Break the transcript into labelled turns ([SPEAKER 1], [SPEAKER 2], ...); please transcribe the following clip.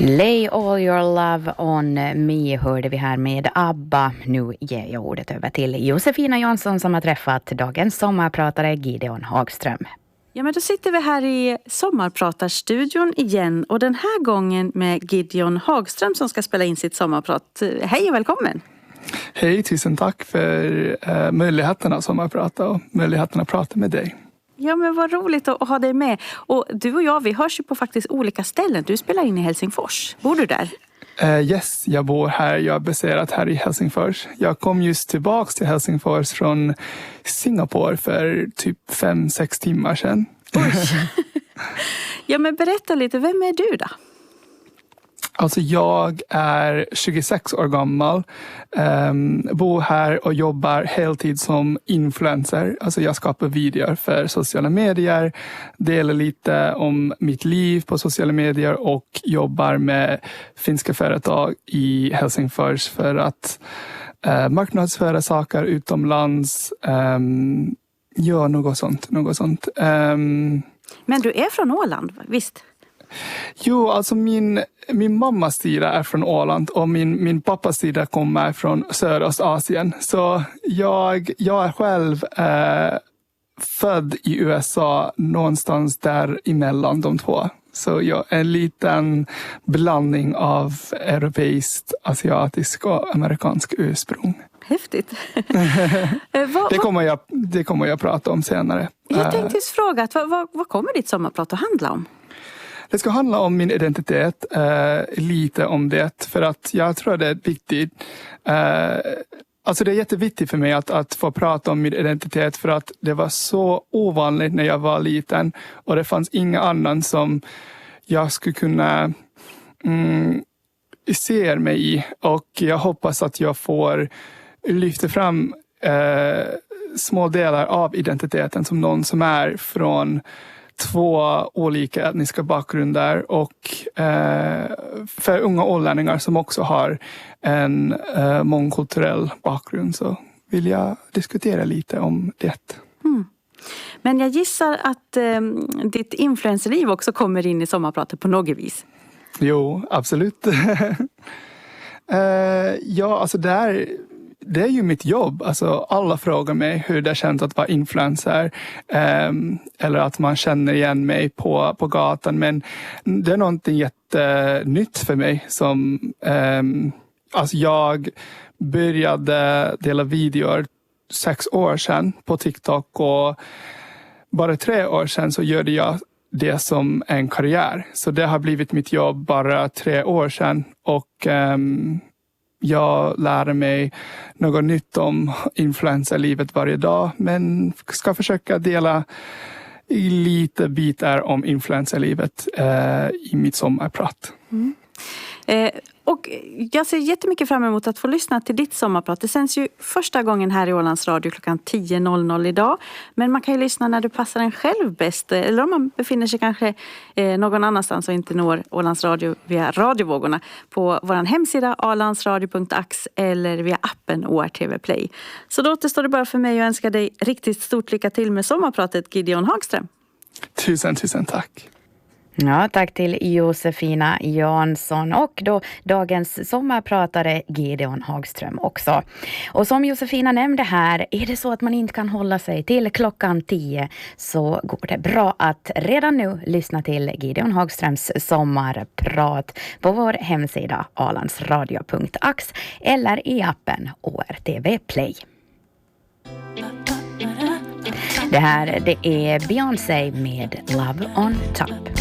[SPEAKER 1] Lay all your love on me hörde vi här med ABBA. Nu ger jag ordet över till Josefina Jansson som har träffat dagens sommarpratare Gideon Hagström.
[SPEAKER 2] Ja, men då sitter vi här i sommarpratarstudion igen och den här gången med Gideon Hagström som ska spela in sitt sommarprat. Hej och välkommen!
[SPEAKER 3] Hej, tusen tack för möjligheten att sommarprata och möjligheten att prata med dig.
[SPEAKER 2] Ja, men vad roligt att ha dig med. Och du och jag, vi hörs ju på faktiskt olika ställen. Du spelar in i Helsingfors. Bor du där?
[SPEAKER 3] Yes, jag bor här. Jag är baserad här i Helsingfors. Jag kom just tillbaka till Helsingfors från Singapore för typ 5-6 timmar sedan.
[SPEAKER 2] Ja, men berätta lite. Vem är du då?
[SPEAKER 3] Alltså jag är 26 år gammal, bor här och jobbar heltid som influencer. Alltså jag skapar videor för sociala medier, delar lite om mitt liv på sociala medier och jobbar med finska företag i Helsingfors för att marknadsföra saker utomlands. Ja, något sånt.
[SPEAKER 2] Men du är från Åland, visst?
[SPEAKER 3] Jo, alltså min mammas sida är från Åland och min pappas sida kommer från Sydostasien. Så jag är själv född i USA någonstans där emellan de två. Så jag är en liten blandning av europeiskt, asiatisk och amerikansk ursprung.
[SPEAKER 2] Häftigt.
[SPEAKER 3] Det kommer jag prata om senare.
[SPEAKER 2] Jag tänkte just fråga, vad kommer ditt sommarprat att handla om?
[SPEAKER 3] Det ska handla om min identitet, lite om det, för att jag tror det är viktigt. Alltså det är jätteviktigt för mig att få prata om min identitet för att det var så ovanligt när jag var liten och det fanns inga annan som jag skulle kunna se mig i, och jag hoppas att jag får lyfta fram små delar av identiteten som någon som är från 2 olika etniska bakgrunder och för unga ålänningar som också har en mångkulturell bakgrund så vill jag diskutera lite om det.
[SPEAKER 2] Men jag gissar att ditt influencerliv också kommer in i sommarpratet på något vis.
[SPEAKER 3] Jo, absolut. Ja, alltså det är ju mitt jobb. Alltså, alla frågar mig hur det känns att vara influencer. Eller att man känner igen mig på gatan. Men det är någonting jättenytt för mig. Alltså jag började dela videor 6 år sedan på TikTok. Och bara 3 år sedan så gjorde jag det som en karriär. Så det har blivit mitt jobb bara 3 år sedan. Och jag lär mig något nytt om influencerlivet varje dag, men ska försöka dela lite bitar om influencerlivet i mitt sommarprat.
[SPEAKER 2] Och jag ser jättemycket fram emot att få lyssna till ditt sommarprat. Det sänds ju första gången här i Ålands Radio klockan 10.00 idag. Men man kan ju lyssna när det passar en själv bäst. Eller om man befinner sig kanske någon annanstans och inte når Ålands Radio via radiovågorna. På vår hemsida alandsradio.ax eller via appen ORTV Play. Så då återstår det bara för mig att önska dig riktigt stort lycka till med sommarpratet, Gideon Hagström.
[SPEAKER 3] Tusen tack.
[SPEAKER 1] Ja, tack till Josefina Jansson och då dagens sommarpratare Gideon Hagström också. Och som Josefina nämnde här, är det så att man inte kan hålla sig till klockan 10 så går det bra att redan nu lyssna till Gideon Hagströms sommarprat på vår hemsida alandsradio.ax eller i appen ORTV Play. Det här det är Beyoncé med Love on Top.